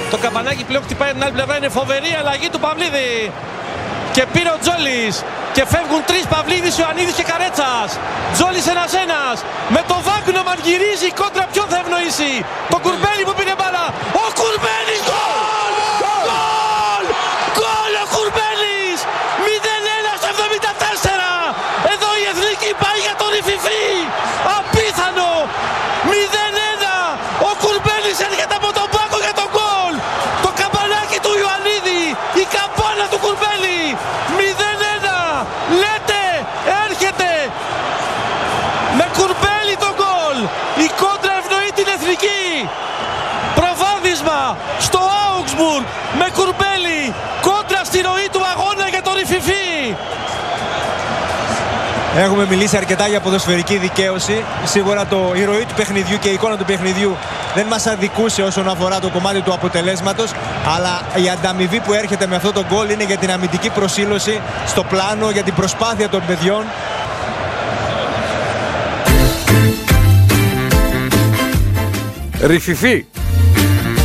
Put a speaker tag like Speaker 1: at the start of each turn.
Speaker 1: Το καμπανάκι πλέον χτυπάει την άλλη πλευρά. Είναι φοβερή αλλαγή του Παυλίδη. Και πήρε ο Τζόλης. Και φεύγουν τρεις, Παυλίδης, Ιωαννίδης και Καρέτσας. Τζόλης ένας-ένας. Με το Βάγκνομαν γυρίζει η κόντρα, ποιον θα ευνοήσει? Το Κουρμπέλι που πήρε μπάλα. Ο Κουρμπέλης, γκολ! Γκολ! Γκολ ο Κουρμπέλης! 0-1 στο 74. Εδώ η Εθνική πάει για τον Ιφιφί. Απίθανο! 0-1. Ο Κουρμπέλης έρχεται από τον πάγκο για τον γκολ. Το καμπανάκι του Ιωαννίδη. Η καμπάνα του Κουρμπέλη. 0-1. Λέτε, έρχεται με Κουρμπέλη το γκολ. Η κόντρα ευνοεί την Εθνική. Προβάδισμα στο Augsburg με Κουρμπέλη. Κόντρα στη ροή του αγώνα για τον Ιφιφί.
Speaker 2: Έχουμε μιλήσει αρκετά για ποδοσφαιρική δικαίωση. Σίγουρα η ροή του παιχνιδιού και η εικόνα του παιχνιδιού δεν μας αδικούσε όσον αφορά το κομμάτι του αποτελέσματος. Αλλά η ανταμοιβή που έρχεται με αυτό το γκολ είναι για την αμυντική προσήλωση στο πλάνο, για την προσπάθεια των παιδιών.
Speaker 3: Ρηφιφί.